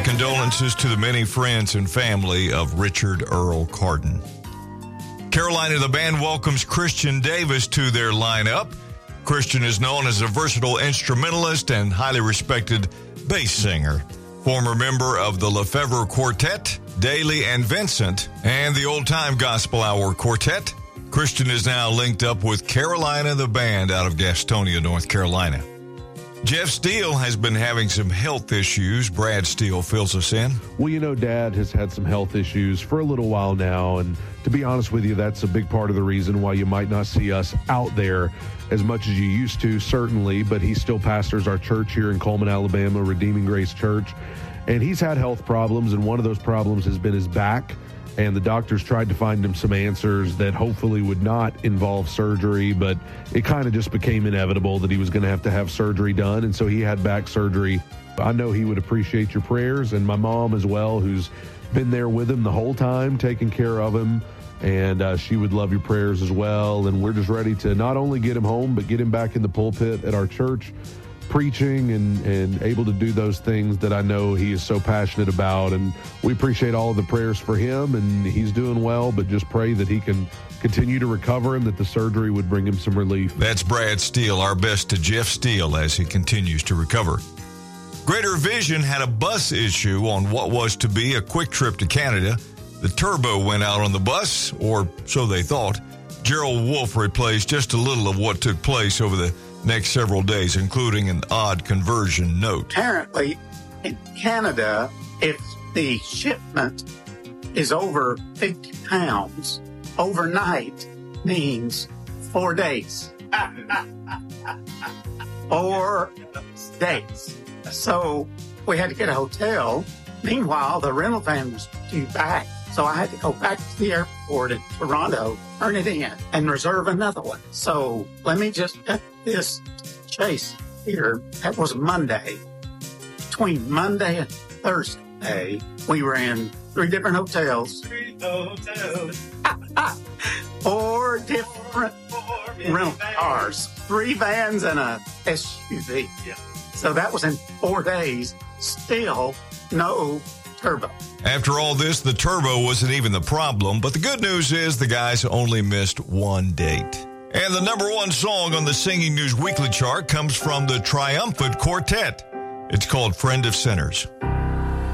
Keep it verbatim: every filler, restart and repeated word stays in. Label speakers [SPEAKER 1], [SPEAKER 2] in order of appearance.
[SPEAKER 1] condolences to the many friends and family of Richard Earl Carden. Carolina the Band welcomes Christian Davis to their lineup. Christian is known as a versatile instrumentalist and highly respected bass singer. Former member of the Lefevre Quartet, Daly and Vincent, and the Old Time Gospel Hour Quartet, Christian is now linked up with Carolina the Band out of Gastonia, North Carolina. Jeff Steele has been having some health issues. Brad Steele fills us in.
[SPEAKER 2] Well, you know, Dad has had some health issues for a little while now, and to be honest with you, that's a big part of the reason why you might not see us out there as much as you used to, certainly, but he still pastors our church here in Coleman, Alabama, Redeeming Grace Church, and he's had health problems, and one of those problems has been his back. And the doctors tried to find him some answers that hopefully would not involve surgery, but it kind of just became inevitable that he was going to have to have surgery done, and so he had back surgery. I know he would appreciate your prayers, and my mom as well, who's been there with him the whole time, taking care of him, and uh, she would love your prayers as well. And we're just ready to not only get him home, but get him back in the pulpit at our church, preaching and, and able to do those things that I know he is so passionate about. And we appreciate all of the prayers for him, and he's doing well, but just pray that he can continue to recover and that the surgery would bring him some relief.
[SPEAKER 1] That's Brad Steele. Our best to Jeff Steele as he continues to recover. Greater Vision had a bus issue on what was to be a quick trip to Canada. The turbo went out on the bus, or so they thought. Gerald Wolf replays just a little of what took place over the next several days, including an odd conversion note.
[SPEAKER 3] Apparently, in Canada, if the shipment is over fifty pounds, overnight means four days. Four days. So we had to get a hotel. Meanwhile, the rental van was due back. So I had to go back to the airport in Toronto, turn it in, and reserve another one. So let me just cut this chase here. That was Monday. Between Monday and Thursday, we were in three different hotels.
[SPEAKER 4] Three hotels.
[SPEAKER 3] Four different
[SPEAKER 4] Four
[SPEAKER 3] rental
[SPEAKER 4] vans.
[SPEAKER 3] cars. Three vans and a S U V.
[SPEAKER 4] Yeah.
[SPEAKER 3] So that was in four days. Still no turbo.
[SPEAKER 1] After all this, the turbo wasn't even the problem, but the good news is the guys only missed one date. And the number one song on the Singing News Weekly chart comes from the Triumphant Quartet. It's called Friend of Sinners.